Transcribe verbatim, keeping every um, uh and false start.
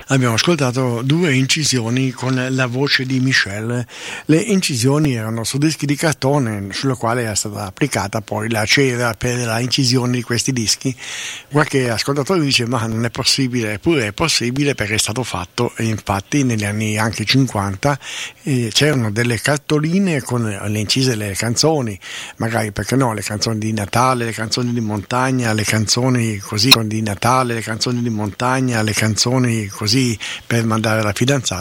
Abbiamo ascoltato due incisioni con la voce di Michel. Le incisioni erano su dischi di cartone sulla quale era stata applicata poi la cera per la incisione di questi dischi. Qualche ascoltatore dice ma non è possibile, eppure è possibile perché è stato fatto, e infatti negli anni anche cinquanta eh, c'erano delle cartoline con le incise delle canzoni, magari perché no, le canzoni di Natale, le canzoni di montagna, le canzoni così di Natale, le canzoni di montagna, le canzoni così per mandare la fidanzata.